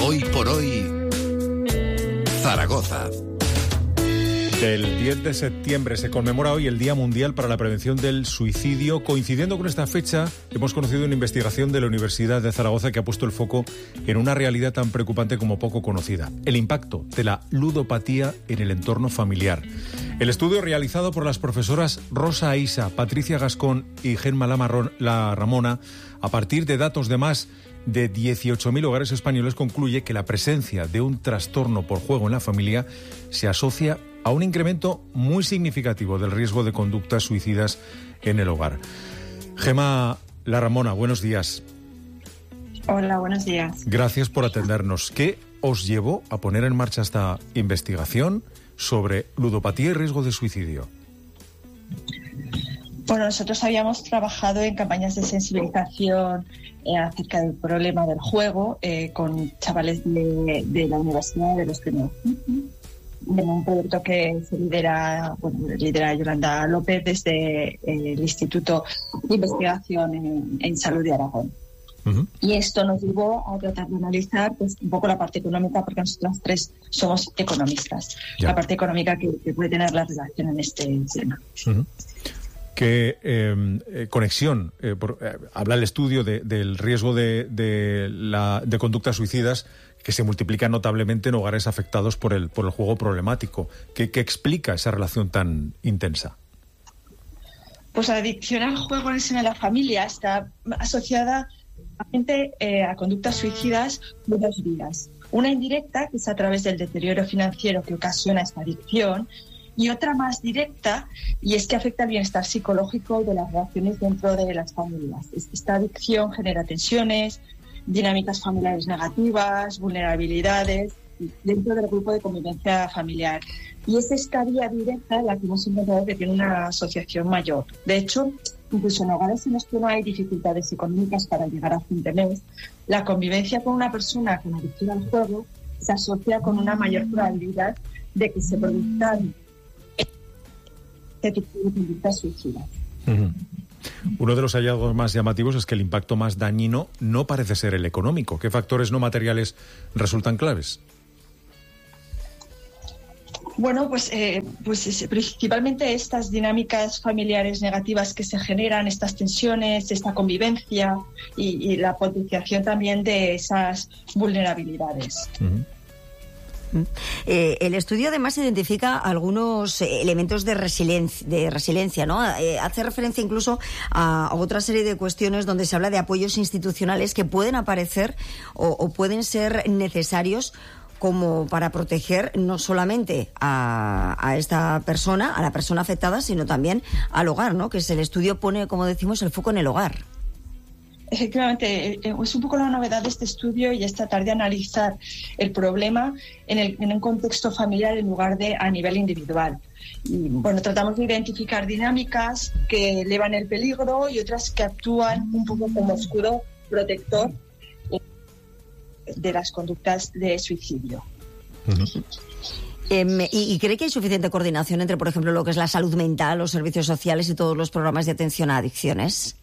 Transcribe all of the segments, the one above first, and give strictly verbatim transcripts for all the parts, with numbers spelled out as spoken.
Hoy por hoy, Zaragoza. El diez de septiembre se conmemora hoy el Día Mundial para la Prevención del Suicidio. Coincidiendo con esta fecha, hemos conocido una investigación de la Universidad de Zaragoza que ha puesto el foco en una realidad tan preocupante como poco conocida: el impacto de la ludopatía en el entorno familiar. El estudio, realizado por las profesoras Rosa Aisa, Patricia Gascón y Gemma Lamarrón, La Ramona, a partir de datos de más de dieciocho mil hogares españoles, concluye que la presencia de un trastorno por juego en la familia se asocia a un incremento muy significativo del riesgo de conductas suicidas en el hogar. Gemma La Ramona, buenos días. Hola, buenos días. Gracias por atendernos. ¿Qué os llevó a poner en marcha esta investigación sobre ludopatía y riesgo de suicidio? Bueno, nosotros habíamos trabajado en campañas de sensibilización eh, acerca del problema del juego eh, con chavales de, de la Universidad de los Primeros. En un proyecto que se lidera, bueno, lidera Yolanda López desde eh, el Instituto de Investigación en, en Salud de Aragón. Uh-huh. Y esto nos llevó a tratar de analizar pues, un poco la parte económica, porque nosotras tres somos economistas. Ya. La parte económica que, que puede tener la relación en este tema. Uh-huh. ¿Qué eh, eh, conexión? Eh, por, eh, habla el estudio de, del riesgo de, de, la, de conductas suicidas que se multiplica notablemente en hogares afectados por el, por el juego problemático. ¿Qué, qué explica esa relación tan intensa? Pues la adicción al juego en el seno de la familia está asociada eh, a conductas suicidas de dos vías. Una indirecta, que es a través del deterioro financiero que ocasiona esta adicción, y otra más directa, y es que afecta al bienestar psicológico de las relaciones dentro de las familias. Esta adicción genera tensiones, dinámicas familiares negativas, vulnerabilidades dentro del grupo de convivencia familiar. Y es esta vía directa la que hemos encontrado que tiene una asociación mayor. De hecho, incluso en hogares en los que no hay dificultades económicas para llegar a fin de mes, la convivencia con una persona con adicción al juego se asocia con una mayor probabilidad de que se produzcan este tipo de conductas suicidas. Uh-huh. Uno de los hallazgos más llamativos es que el impacto más dañino no parece ser el económico. ¿Qué factores no materiales resultan claves? Bueno, pues, eh, pues es, principalmente estas dinámicas familiares negativas que se generan, estas tensiones, esta convivencia y, y la potenciación también de esas vulnerabilidades. Uh-huh. Eh, el estudio además identifica algunos elementos de resiliencia, de resiliencia, ¿no? Eh, hace referencia incluso a, a otra serie de cuestiones donde se habla de apoyos institucionales que pueden aparecer o, o pueden ser necesarios como para proteger no solamente a, a esta persona, a la persona afectada, sino también al hogar, ¿no? Que es el estudio pone, como decimos, el foco en el hogar. Efectivamente, es un poco la novedad de este estudio y es tratar de analizar el problema en, el, en un contexto familiar en lugar de a nivel individual. Y, bueno, tratamos de identificar dinámicas que elevan el peligro y otras que actúan un poco como escudo protector de las conductas de suicidio. Uh-huh. Eh, y, ¿Y cree que hay suficiente coordinación entre, por ejemplo, lo que es la salud mental, los servicios sociales y todos los programas de atención a adicciones?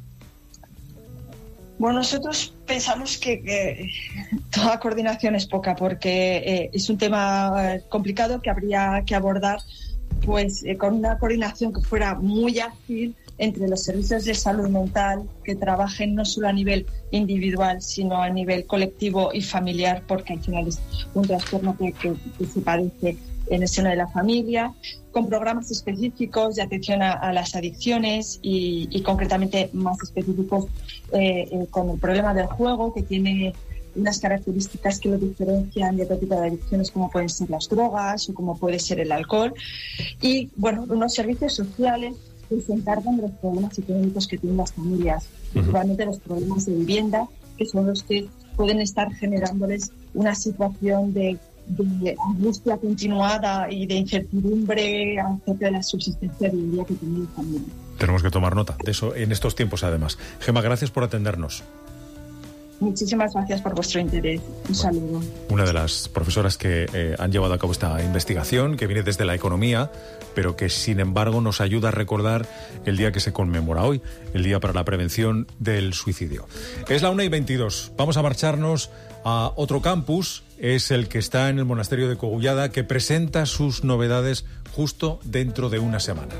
Bueno, nosotros pensamos que, que toda coordinación es poca porque eh, es un tema complicado que habría que abordar pues eh, con una coordinación que fuera muy ágil entre los servicios de salud mental que trabajen no solo a nivel individual sino a nivel colectivo y familiar, porque al final es un trastorno que, que, que se padece en el seno de la familia, con programas específicos de atención a, a las adicciones y, y concretamente más específicos eh, eh, con el problema del juego, que tiene unas características que lo diferencian de otro tipo de adicciones como pueden ser las drogas o como puede ser el alcohol, y bueno, unos servicios sociales que se encargan de los problemas económicos que tienen las familias, principalmente los problemas de vivienda, que son los que pueden estar generándoles una situación de de angustia continuada y de incertidumbre acerca de la subsistencia diaria que tiene la familia. Tenemos que tomar nota de eso en estos tiempos, además. Gemma, gracias por atendernos. Muchísimas gracias por vuestro interés. Un saludo. Una de las profesoras que eh, han llevado a cabo esta investigación, que viene desde la economía, pero que sin embargo nos ayuda a recordar el día que se conmemora hoy, el Día para la Prevención del Suicidio. Es la una y veintidós. Vamos a marcharnos a otro campus. Es el que está en el monasterio de Cogullada, que presenta sus novedades justo dentro de una semana.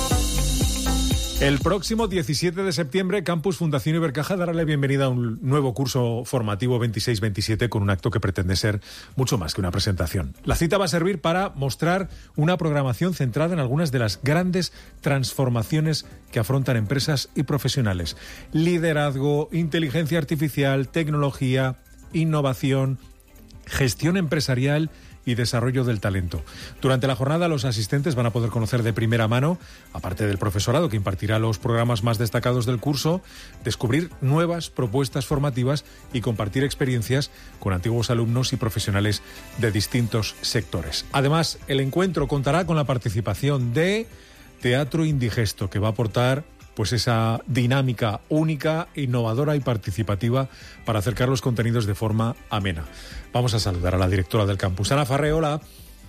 El próximo diecisiete de septiembre, Campus Fundación Ibercaja dará la bienvenida a un nuevo curso formativo veintiséis veintisiete con un acto que pretende ser mucho más que una presentación. La cita va a servir para mostrar una programación centrada en algunas de las grandes transformaciones que afrontan empresas y profesionales. Liderazgo, inteligencia artificial, tecnología, innovación, gestión empresarial y desarrollo del talento. Durante la jornada, los asistentes van a poder conocer de primera mano, aparte del profesorado que impartirá los programas más destacados del curso, descubrir nuevas propuestas formativas y compartir experiencias con antiguos alumnos y profesionales de distintos sectores. Además, el encuentro contará con la participación de Teatro Indigesto, que va a aportar pues esa dinámica única, innovadora y participativa para acercar los contenidos de forma amena. Vamos a saludar a la directora del campus, Ana Farré. Hola.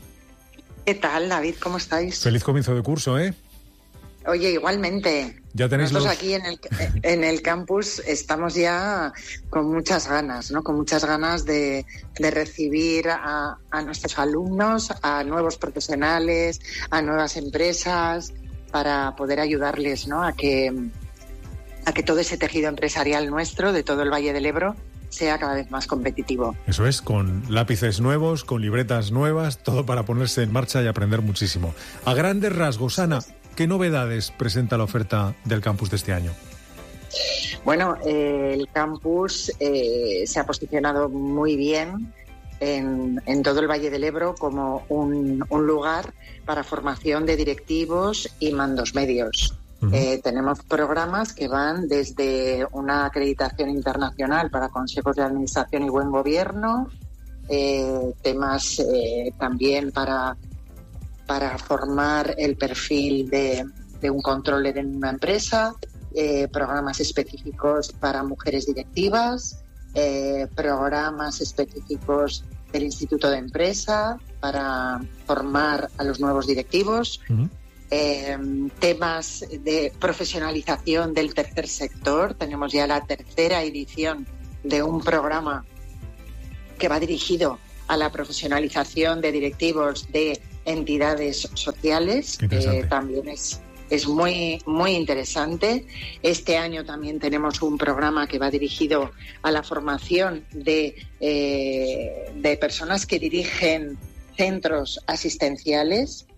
¿Qué tal, David? ¿Cómo estáis? Feliz comienzo de curso, ¿eh? Oye, igualmente. Ya tenéis Nosotros los... aquí en el, en el campus estamos ya con muchas ganas, ¿no? Con muchas ganas de, de recibir a, a nuestros alumnos, a nuevos profesionales, a nuevas empresas, para poder ayudarles, ¿no? a que a que todo ese tejido empresarial nuestro de todo el Valle del Ebro sea cada vez más competitivo. Eso es, con lápices nuevos, con libretas nuevas, todo para ponerse en marcha y aprender muchísimo. A grandes rasgos, Ana, ¿qué novedades presenta la oferta del campus de este año? Bueno, eh, el campus eh, se ha posicionado muy bien En, en todo el Valle del Ebro como un, un lugar para formación de directivos y mandos medios. Uh-huh. Eh, tenemos programas que van desde una acreditación internacional para consejos de administración y buen gobierno, eh, temas eh, también para, para formar el perfil de, de un controller en una empresa, eh, programas específicos para mujeres directivas, Eh, programas específicos del Instituto de Empresa para formar a los nuevos directivos, uh-huh. eh, temas de profesionalización del tercer sector. Tenemos ya la tercera edición de un programa que va dirigido a la profesionalización de directivos de entidades sociales. Eh, también es Es muy, muy interesante. Este año también tenemos un programa que va dirigido a la formación de, eh, de personas que dirigen centros asistenciales.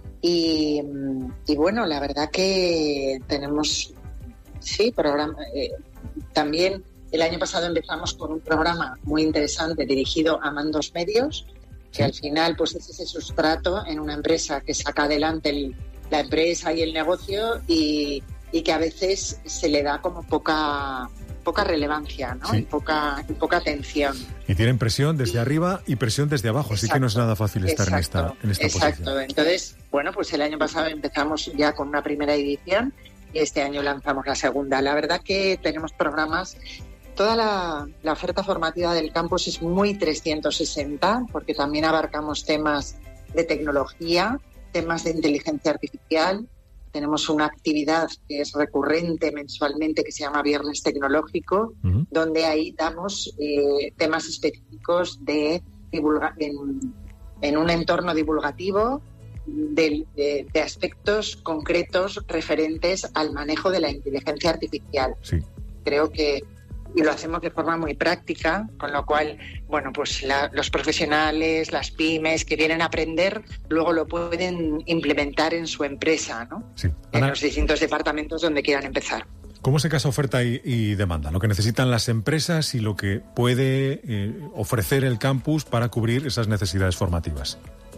Y, y bueno, la verdad que tenemos, sí, programa. Eh, también el año pasado empezamos con un programa muy interesante dirigido a mandos medios, que al final pues es ese sustrato en una empresa que saca adelante el la empresa y el negocio y, y que a veces se le da como poca poca relevancia, ¿no? Sí. Y poca y poca atención. Y tienen presión desde y, arriba y presión desde abajo, exacto, así que no es nada fácil estar exacto, en esta en esta exacto. posición. Entonces, bueno, pues el año pasado empezamos ya con una primera edición y este año lanzamos la segunda. La verdad que tenemos programas. Toda la, la oferta formativa del campus es muy trescientos sesenta, porque también abarcamos temas de tecnología, temas de inteligencia artificial. Tenemos una actividad que es recurrente mensualmente que se llama Viernes Tecnológico, uh-huh. donde ahí damos eh, temas específicos de divulga- en, en un entorno divulgativo de, de, de aspectos concretos referentes al manejo de la inteligencia artificial. Sí. Creo que y lo hacemos de forma muy práctica, con lo cual, bueno, pues la, los profesionales, las pymes que vienen a aprender, luego lo pueden implementar en su empresa, ¿no? Sí. En los distintos departamentos donde quieran empezar. ¿Cómo se casa oferta y, y demanda? Lo que necesitan las empresas y lo que puede eh, ofrecer el campus para cubrir esas necesidades formativas.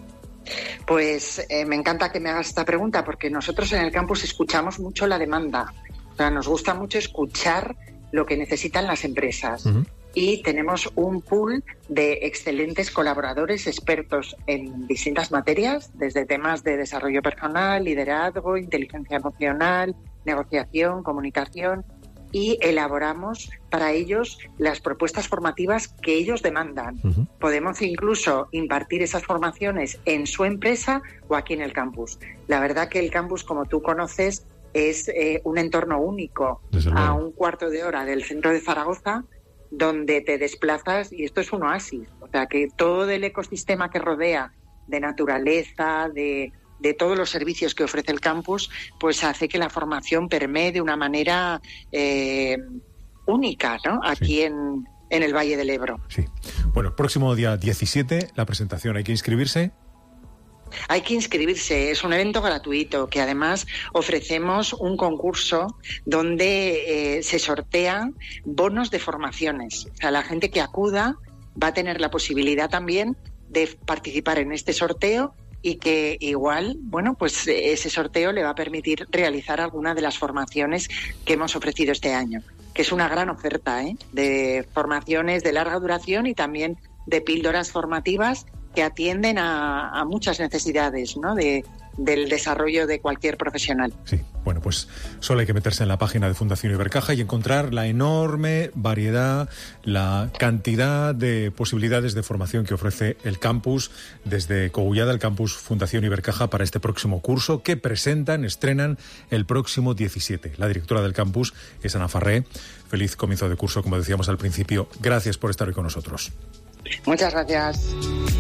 Pues eh, me encanta que me hagas esta pregunta, porque nosotros en el campus escuchamos mucho la demanda. O sea, nos gusta mucho escuchar lo que necesitan las empresas. Uh-huh. Y tenemos un pool de excelentes colaboradores expertos en distintas materias, desde temas de desarrollo personal, liderazgo, inteligencia emocional, negociación, comunicación. y elaboramos para ellos las propuestas formativas que ellos demandan. Uh-huh. Podemos incluso impartir esas formaciones en su empresa o aquí en el campus. La verdad que el campus, como tú conoces, es eh, un entorno único, a un cuarto de hora del centro de Zaragoza, donde te desplazas y esto es un oasis. O sea, que todo el ecosistema que rodea de naturaleza, de, de todos los servicios que ofrece el campus, pues hace que la formación permee de una manera eh, única, ¿no? Aquí sí. en, en el Valle del Ebro. Sí. Bueno, el próximo día diecisiete, la presentación, ¿hay que inscribirse? Hay que inscribirse, es un evento gratuito que además ofrecemos un concurso donde eh, se sortean bonos de formaciones. O sea, la gente que acuda va a tener la posibilidad también de participar en este sorteo y que igual, bueno, pues ese sorteo le va a permitir realizar alguna de las formaciones que hemos ofrecido este año, que es una gran oferta, ¿eh? De formaciones de larga duración y también de píldoras formativas que atienden a, a muchas necesidades, ¿no? de, del desarrollo de cualquier profesional. Sí, bueno, pues solo hay que meterse en la página de Fundación Ibercaja y encontrar la enorme variedad, la cantidad de posibilidades de formación que ofrece el campus desde Cogullada, el campus Fundación Ibercaja, para este próximo curso que presentan, estrenan el próximo diecisiete. La directora del campus es Ana Farré. Feliz comienzo de curso, como decíamos al principio. Gracias por estar hoy con nosotros. Muchas gracias.